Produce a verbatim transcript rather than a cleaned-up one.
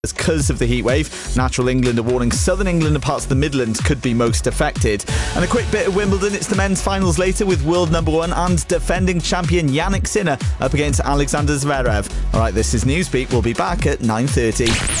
because of the heatwave. Natural England are warning southern England and parts of the Midlands could be most affected. And a quick bit of Wimbledon. It's the men's finals later with world number one and defending champion Jannik Sinner up against Alexander Zverev. All right, this is Newsbeat. We'll be back at nine thirty.